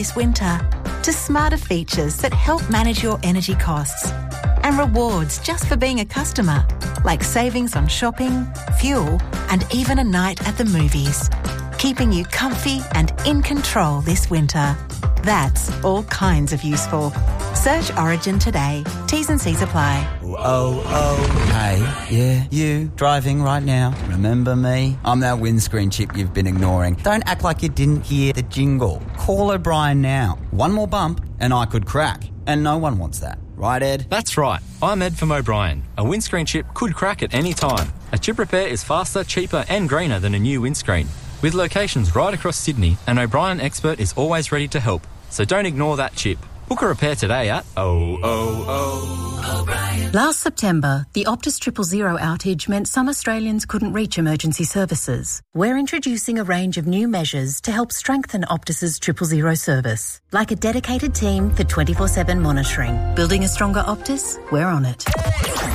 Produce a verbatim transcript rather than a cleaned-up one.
this winter to smarter features that help manage your energy costs and rewards just for being a customer, like savings on shopping, fuel and even a night at the movies, keeping you comfy and in control this winter. That's all kinds of useful. Search Origin today. T's and C's apply. Oh, oh, hey, yeah, you, driving right now. Remember me? I'm that windscreen chip you've been ignoring. Don't act like you didn't hear the jingle. Call O'Brien now. One more bump and I could crack. And no one wants that. Right, Ed? That's right. I'm Ed from O'Brien. A windscreen chip could crack at any time. A chip repair is faster, cheaper and greener than a new windscreen. With locations right across Sydney, an O'Brien expert is always ready to help. So don't ignore that chip. Book a repair today at oh oh oh O'Brien. Last September, the Optus Triple Zero outage meant some Australians couldn't reach emergency services. We're introducing a range of new measures to help strengthen Optus's Triple Zero service, like a dedicated team for twenty-four seven monitoring. Building a stronger Optus? We're on it.